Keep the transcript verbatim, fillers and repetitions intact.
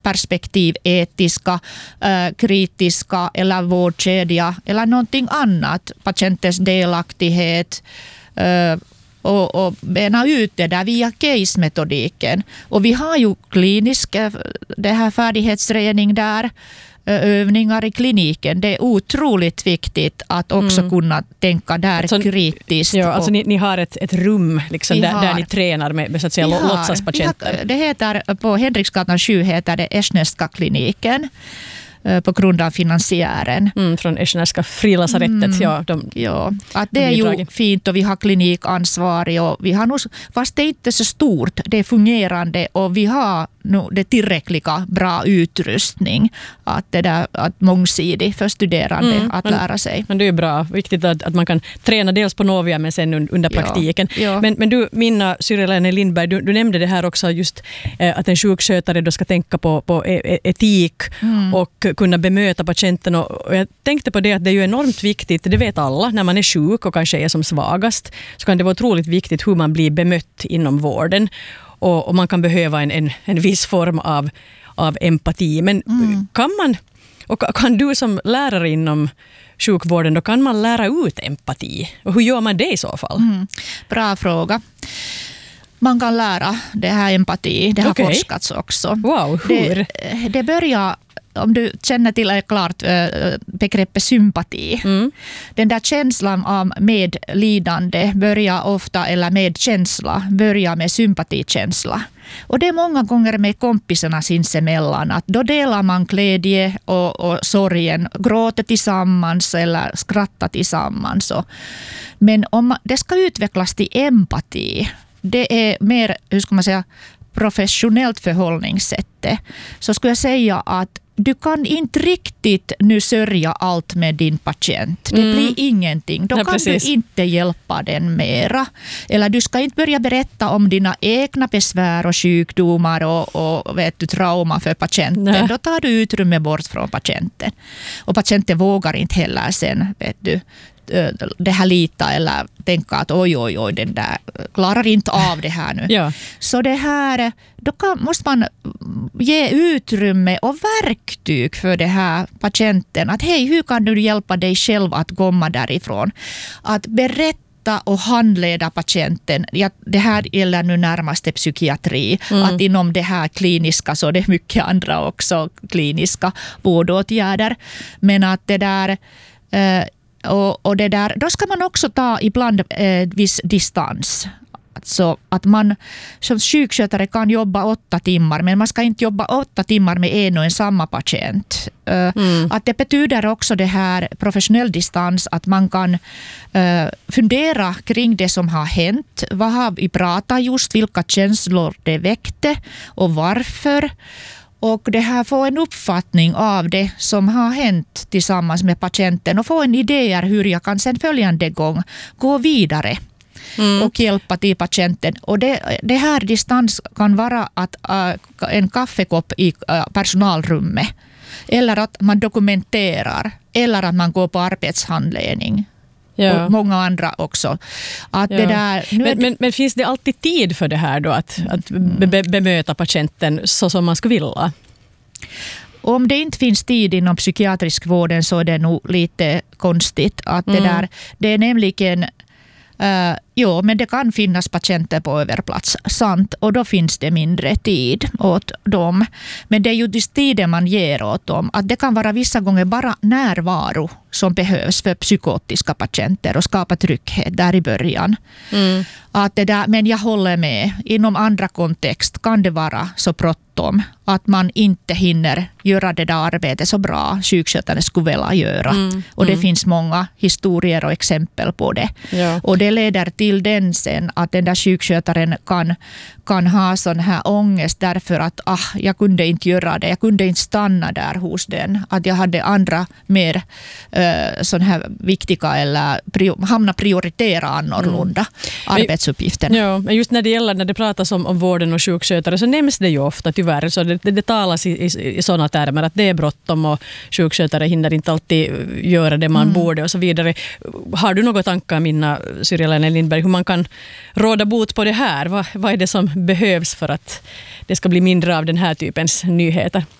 perspektiv, etiska, äh, kritiska eller vårdkedja eller någonting annat, patientens delaktighet äh, och, och bena ut det där via case-metodiken. Och vi har ju klinisk det här färdighetsträning där, övningar i kliniken. Det är otroligt viktigt att också mm. kunna tänka där alltså, kritiskt. Ja, alltså ni, ni har ett, ett rum liksom, där, där ni tränar med, med så att säga, låtsaspatienter. Det heter, på Henriksgatan sju heter det Ersneska kliniken på grund av finansiären. Mm, från Ersneska frilasarettet. Mm, ja, de, ja, att det är ju fint och vi har klinikansvarig och vi har nog, fast det är inte så stort, det är fungerande och vi har nu det tillräckliga bra utrustning att det där att mångsidig för studerande mm, att men, lära sig. Men det är bra, viktigt att, att man kan träna dels på Novia men sen under praktiken. Ja, ja. Men, men du, Minna Syrjäläinen Lindberg, du, du nämnde det här också just eh, att en sjukskötare då ska tänka på, på etik mm. och kunna bemöta patienten och, och jag tänkte på det att det är ju enormt viktigt, det vet alla, när man är sjuk och kanske är som svagast så kan det vara otroligt viktigt hur man blir bemött inom vården. Och, och man kan behöva en, en, en viss form av, av empati. Men mm. kan man, och kan du som lärare inom sjukvården, då kan man lära ut empati? Och hur gör man det i så fall? Mm. Bra fråga. Man kan lära det här empati. Det har okay. forskats också. Wow, hur? Det, det börjar, om du känner till är klart begreppet sympati. Mm. Den där känslan av medlidande börjar ofta, eller medkänsla, börjar med sympatikänsla. Och det är många gånger med kompisarna sinsemellan att då delar man glädje och, och sorgen, gråter tillsammans eller skrattar tillsammans. Men om det ska utvecklas till empati, det är mer, hur ska man säga, professionellt förhållningssätt, så skulle jag säga att du kan inte riktigt nu sörja allt med din patient. Det mm. blir ingenting. Då ja, kan precis. Du inte hjälpa den mera. Eller du ska inte börja berätta om dina egna besvär och sjukdomar och, och vet du, trauma för patienten. Nej. Då tar du utrymme bort från patienten. Och patienten vågar inte heller sen, vet du, det här lita eller tänka att oj, oj, oj, den där klarar inte av det här nu. Ja. Så det här, då kan, måste man ge utrymme och verktyg för det här patienten. Att hej, hur kan du hjälpa dig själv att komma därifrån? Att berätta och handleda patienten. Ja, det här gäller nu närmast psykiatri. Mm. Att inom det här kliniska så är det mycket andra också kliniska vårdåtgärder. Men att det där eh, Och, och det där, då ska man också ta ibland eh, viss distans. Alltså att man som sjukskötare kan jobba åtta timmar, men man ska inte jobba åtta timmar med en och en samma patient. Uh, mm. Att det betyder också det här professionell distans, att man kan uh, fundera kring det som har hänt. Vad har vi pratat just, vilka känslor det väckte och varför? Och det här får en uppfattning av det som har hänt tillsammans med patienten och få en idé hur jag kan sen följande gång gå vidare mm. och hjälpa till patienten. Och det, det här distans kan vara att uh, en kaffekopp i uh, personalrummet eller att man dokumenterar eller att man går på arbetshandledning. Ja. Och många andra också. Att ja. det där, nu men, men, men finns det alltid tid för det här då? Att, att be, bemöta patienten så som man skulle vilja? Om det inte finns tid inom psykiatrisk vården så är det nog lite konstigt. Att mm. det, där, det är nämligen... Uh, jo, men det kan finnas patienter på överplats, sant, och då finns det mindre tid åt dem. Men det är ju just tiden man ger åt dem. Att det kan vara vissa gånger bara närvaro som behövs för psykotiska patienter och skapa trygghet där i början. Mm. Att det där, men jag håller med, inom andra kontext kan det vara så bråttom att man inte hinner göra det där arbetet så bra sjukskötaren skulle vilja göra. Mm. Och det mm. finns många historier och exempel på det. Ja. Och det leder till den sen att den där sjukskötaren kan, kan ha sån här ångest därför att ah, jag kunde inte göra det. Jag kunde inte stanna där hos den. Att jag hade andra mer uh, sån här viktiga eller prior, hamna prioritera annorlunda mm. arbetsuppgifterna. Ja, men just när det gäller när det pratas om, om vården och sjukskötare så nämns det ju ofta tyvärr. Så det, det, det talas i, i, i sådana termer att det är bråttom och sjukskötare hinner inte alltid göra det man mm. borde och så vidare. Har du några tankar, Minna Syrjäläinen Lindberg, hur man kan råda bot på det här? Vad, vad är det som behövs för att det ska bli mindre av den här typens nyheter.